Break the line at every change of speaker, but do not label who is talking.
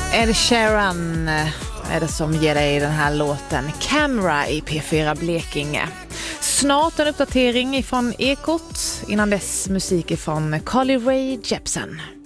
Ed Sheeran är det som ger dig den här låten Camera i P4 Blekinge. Snart en uppdatering från Ekot, innan dess musik från Carly Rae Jepsen.